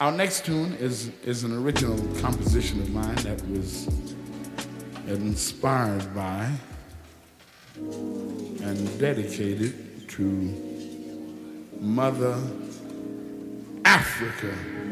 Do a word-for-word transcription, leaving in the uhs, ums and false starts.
Our next tune is, is an original composition of mine that was inspired by and dedicated to Mother Africa.